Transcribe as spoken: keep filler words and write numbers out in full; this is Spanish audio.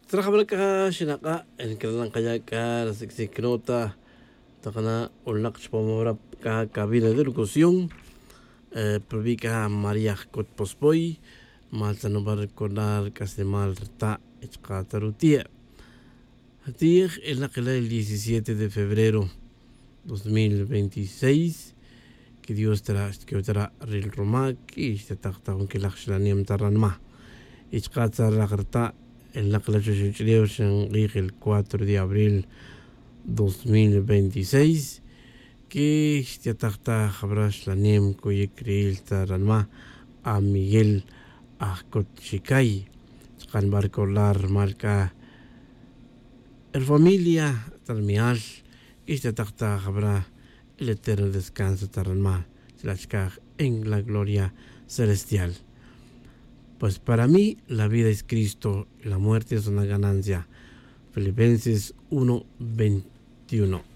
Trajabalaka Shinaka, en Kralan Kayaka, la Sexicnota, Takana, Olnach Pomora, cabina de locución, eh, Provica María Cotposboy, Malta no va a recordar que hace mal ta Echkatarutia. Hatir en la que el diecisiete de febrero dos mil veintiséis, que Dios terá que otra Ril Roma, que se tacta con que la Xlaniem Taranma. Echkatar la carta en la que la Chuchuchileo el cuatro de abril dos mil veintiséis, que se tacta Jabrash la Niem Koye Creil Taranma a Miguel Ajcochikai. Echkan Barcolar Marca el familia Tarmial, que se tacta Jabra el eterno descanso Taranma, en la gloria celestial. Pues para mí la vida es Cristo y la muerte es una ganancia. Filipenses uno veintiuno.